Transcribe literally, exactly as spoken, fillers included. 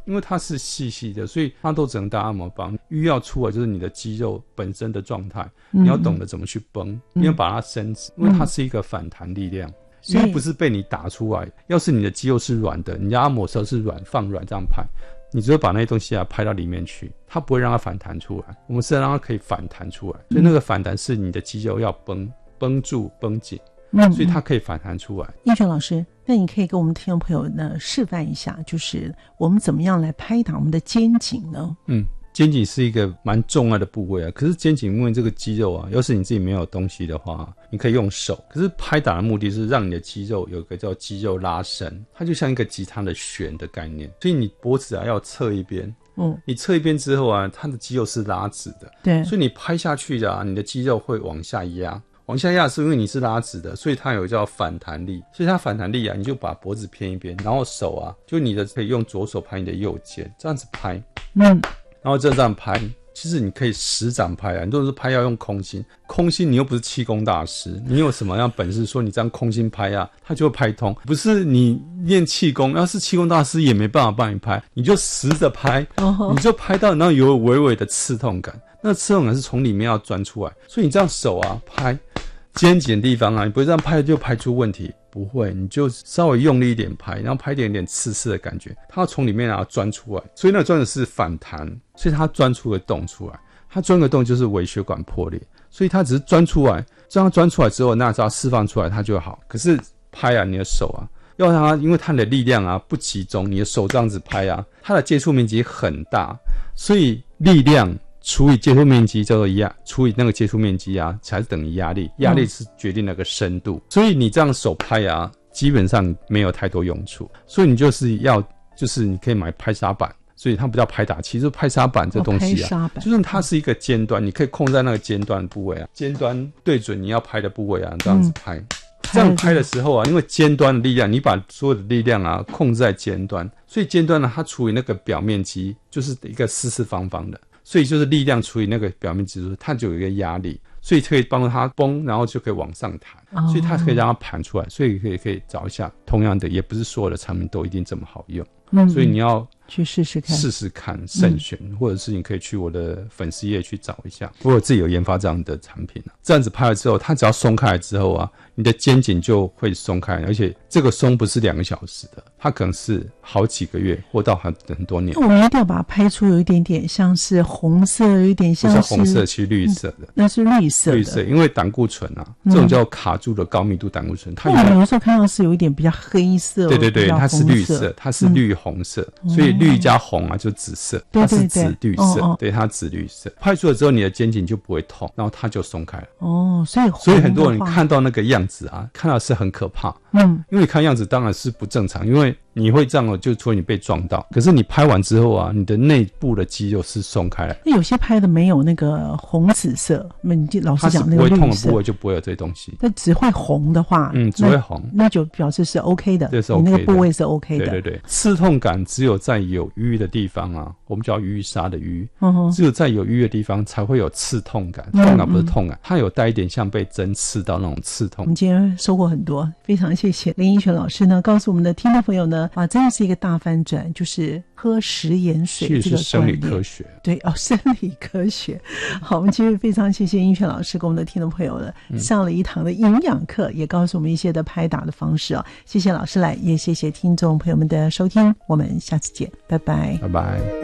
因为它是细细的，所以它都只能当按摩棒。瘀要出来就是你的肌肉本身的状态、嗯、你要懂得怎么去绷、嗯、你要把它伸直，因为它是一个反弹力量、嗯、因为不是被你打出来。要是你的肌肉是软的，你要按摩的时候是软放软这样拍，你只会把那些东西啊拍到里面去，它不会让它反弹出来。我们是让它可以反弹出来，所以那个反弹是你的肌肉要绷绷住绷紧，嗯，所以它可以反弹出来。 英权老师，那你可以给我们听众朋友呢示范一下，就是我们怎么样来拍打我们的肩颈呢？嗯， 肩颈是一个蛮重要的部位啊，可是肩颈因为这个肌肉啊，要是你自己没有东西的话，你可以用手，可是拍打的目的是让你的肌肉有一个叫肌肉拉伸，它就像一个吉他的弦的概念，所以你脖子啊要侧一边，嗯，你侧一边之后啊，它的肌肉是拉直的，对，所以你拍下去的啊，你的肌肉会往下压。往下压是因为你是拉直的，所以它有叫反弹力，所以它反弹力啊，你就把脖子偏一边，然后手啊，就你的可以用左手拍你的右肩，这样子拍，嗯，然后这样拍，其实你可以实掌拍啊，很多人说拍要用空心，空心你又不是气功大师，你有什么样本事说你这样空心拍啊，它就会拍通，不是你练气功，要是气功大师也没办法帮你拍，你就实着拍， oh. 你就拍到然后有微微的刺痛感，那个刺痛感是从里面要钻出来，所以你这样手啊拍肩颈的地方啊，你不会这样拍就拍出问题，不会，你就稍微用力一点拍，然后拍一点点刺刺的感觉，它要从里面啊钻出来，所以那个钻的是反弹，所以它钻出个洞出来，它钻个洞就是微血管破裂，所以它只是钻出来，这样钻出来之后，那只要释放出来它就好。可是拍啊，你的手啊，要让它，因为它的力量啊不集中，你的手这样子拍啊，它的接触面积很大，所以力量除以接触面积叫做压，除以那个接触面积啊，才是等于压力。压力是决定那个深度，所以你这样手拍啊，基本上没有太多用处。所以你就是要，就是你可以买拍砂板，所以它不叫拍打器，就是拍砂板这东西啊，就是它是一个尖端，你可以控制在那个尖端的部位啊，尖端对准你要拍的部位啊，这样子拍。嗯，这样拍的时候啊，因为尖端的力量，你把所有的力量啊控制在尖端，所以尖端呢，它除以那个表面积就是一个四四方方的。所以就是力量除以那个表面积，它就有一个压力，所以可以帮助它绷，然后就可以往上弹，哦，所以它可以让它盘出来，所以可以可以找一下。同样的，也不是所有的产品都一定这么好用，嗯，所以你要去试试看， 试试看，慎选，嗯，或者是你可以去我的粉丝页去找一下，我有自己有研发这样的产品，啊，这样子拍了之后，它只要松开来之后啊，你的肩颈就会松开，而且这个松不是两个小时的，它可能是好几个月或到很很多年。 我们一定要把它拍出有一点点像是红色，有一点像是不是红色，其实绿色的，嗯， 那是绿色的， 绿色，因为胆固醇啊，这种叫卡住的高密度胆固醇，它有有时候看到是有一点比较黑色， 对对对，它是绿色，它是绿红色，嗯，所以绿加红啊就紫色，它是紫绿色，哦哦，对，它紫绿色。拍出了之后，你的肩颈就不会痛，然后它就松开了。哦，所以所以很多人看到那个样子啊，看到是很可怕。嗯，因为看样子当然是不正常，因为你会这样，就除了你被撞到，可是你拍完之后啊，你的内部的肌肉是松开来。 那有些拍的没有那个红紫色，你老师讲那个绿色，它是不会痛的部位就不会有这些东西。 那只会红的话， 嗯，只会红， 那就表示是 OK 的， 这是 OK 的， 你那个部位是 OK 的。 对对对，刺痛感只有在有淤的地方啊，我们叫淤沙的淤，嗯，只有在有淤的地方才会有刺痛感，痛感不是痛感，嗯嗯，它有带一点像被针刺到那种刺痛。 我们今天收获很多，非常谢谢林英权老师呢，告诉我们的听众朋友呢，啊，真的是一个大翻转，就是喝食盐水这个其实是生理科学， 对哦，生理科学。好，我们今天非常谢谢英权老师跟我们的听众朋友呢，嗯，上了一堂的营养课，也告诉我们一些的拍打的方式哦。谢谢老师来，也谢谢听众朋友们的收听，我们下次见，拜拜， 拜拜。